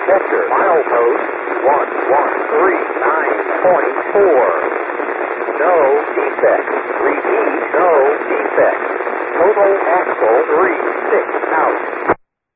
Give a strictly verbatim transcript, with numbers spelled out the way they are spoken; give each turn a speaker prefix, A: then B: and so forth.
A: sector. Milepost one one three nine point four. No defects. Repeat, no defects. Total axle three six out.